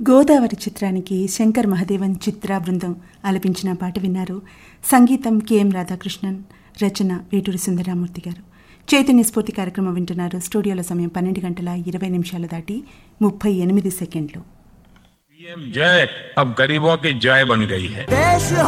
గోదావరి చిత్రానికి శంకర్ మహదేవన్ చిత్ర బృందం ఆలపించిన పాట విన్నారు. సంగీతం కెఎం రాధాకృష్ణన్, రచన వేటూరి సుందరరామూర్తి గారు. చైతన్య స్ఫూర్తి కార్యక్రమం వింటున్నారు. స్టూడియోలో సమయం 12:20 దాటి 38 సెకండ్లు. जय अब गरीबों की जय बन गई है.